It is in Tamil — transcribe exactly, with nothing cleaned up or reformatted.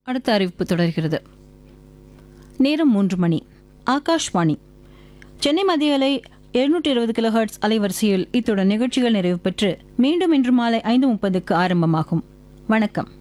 அடுத்த அறிவிப்பு தொடர்கிறது. நேரம் மூன்று மணி. ஆகாஷ்வாணி சென்னை மத்திய அலை எழுநூற்றி இருபது கிலோ ஹெர்ட்ஸ் அலைவரிசையில் இத்துடன் நிகழ்ச்சிகள் நிறைவு பெற்று மீண்டும் இன்று மாலை ஐந்து முப்பதுக்கு ஆரம்பமாகும். வணக்கம்.